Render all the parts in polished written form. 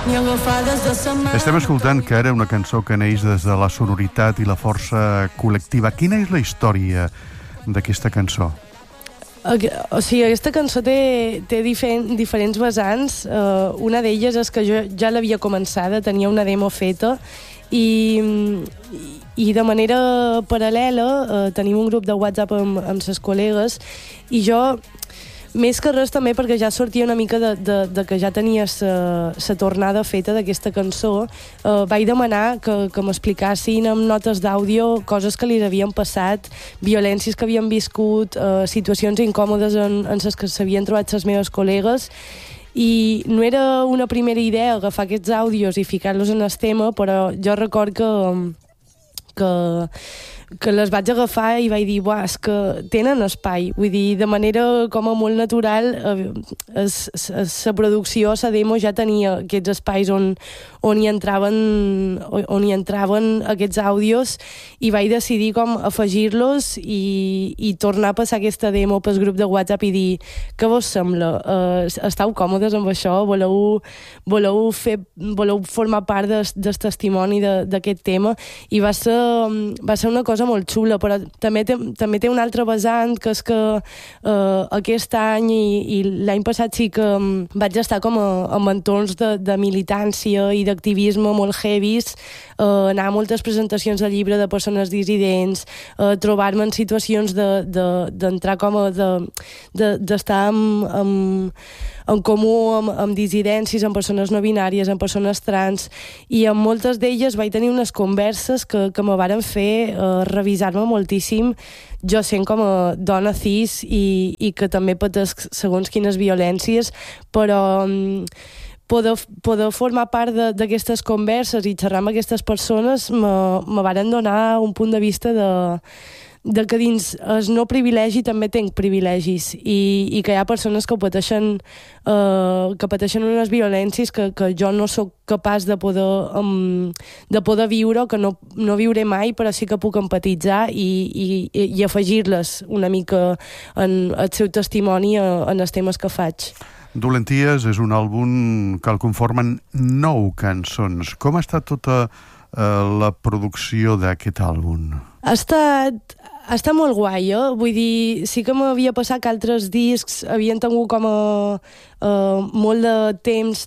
ni agafades de sa mà. Estem escoltant que era una cançó que neix des de la sonoritat i la força col·lectiva. Quina és la història d'aquesta cançó? O sigui, aquesta cançó té diferents vessants. Una d'elles és que jo ja l'havia començada, tenia una demo feta i de manera paral·lela tenim un grup de WhatsApp amb ses col·legues i jo, més que res també perquè ja sortia una mica de que ja tenia la tornada feta d'aquesta cançó, vaig demanar que m'explicassin amb notes d'àudio coses que li havien passat, violències que havien viscut, situacions incòmodes en les que s'havien trobat les meves col·legues, i no era una primera idea agafar aquests àudios i ficar-los en el tema, però jo record que les vaig agafar i vaig dir, buah, és que tenen espai, vull dir, de manera com a molt natural la producció, la demo ja tenia aquests espais on hi entraven aquests àudios i vaig decidir com afegir-los i tornar a passar aquesta demo pel grup de WhatsApp i dir, què vos sembla? Esteu còmodes amb això? Voleu formar part del testimoni d'aquest tema? I va ser una cosa molt xula, però també té un altre vessant, que és que aquest any i l'any passat sí que vaig estar com en entorns de militància i d'activisme molt heavies, anar a moltes presentacions de llibre de persones dissidents, trobar-me en situacions d'entrar com d'estar en comú amb dissidències, amb persones no binàries, amb persones trans, i amb moltes d'elles vaig tenir unes converses que me varen fer revisar-me moltíssim, jo sent com a dona cis i que també pateix segons quines violències, però poder formar part d'aquestes converses i xerrar amb aquestes persones me varen donar un punt de vista de que dins el no privilegi també tenc privilegis i que hi ha persones que pateixen unes violències que jo no sóc capaç de poder viure o que no viuré mai, però sí que puc empatitzar i afegir-les una mica en el seu testimoni en els temes que faig. Dolenties és un àlbum que el conformen 9 cançons. Com ha estat tota la producció d'aquest àlbum? Ha estat molt guai, vull dir, sí que m'havia passat que altres discs havien tingut com molt de temps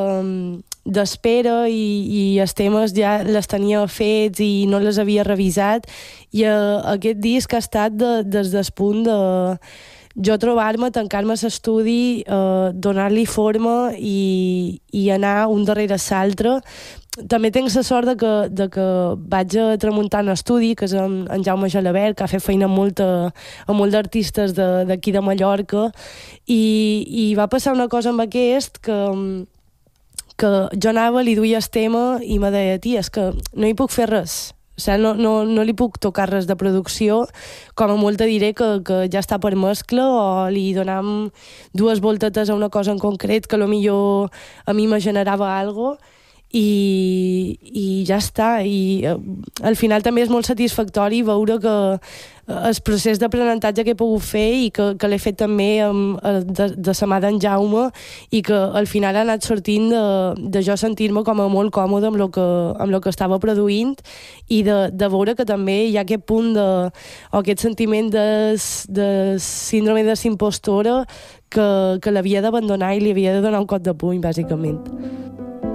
d'espera i els temes ja les tenia fets i no les havia revisat, i aquest disc ha estat des del punt de jo trobar-me, tancar-me a l'estudi, donar-li forma i anar un darrere l'altre. També tinc la sort de que vaig a Tramuntana Estudi, que és en Jaume Gelabert, que ha fet feina amb molts d'artistes d'aquí de Mallorca, i va passar una cosa amb aquest que jo anava, li duia el tema i me deia, tia, és que no hi puc fer res. O sigui, no li puc tocar res de producció, com a molt diré que ja està per mescla, o li donam 2 voltetes a una cosa en concret que potser a mi me generava alguna cosa, i ja està. I al final també és molt satisfactori veure que el procés d'aprenentatge que he pogut fer i que l'he fet també de la mà d'en Jaume, i que al final ha anat sortint de jo sentir-me com a molt còmode amb el que estava produint, i de veure que també hi ha aquest punt o aquest sentiment de síndrome de l'impostora que l'havia d'abandonar i li havia de donar un cop de puny, bàsicament.